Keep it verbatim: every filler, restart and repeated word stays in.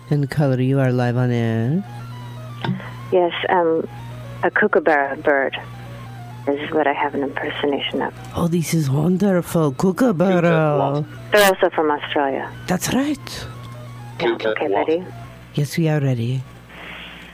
And Color, you are live on air. Yes, um, a kookaburra bird is what I have an impersonation of. Oh, this is wonderful. Kookaburra. They're also from Australia. That's right. Yeah, okay, ready? Yes, we are ready.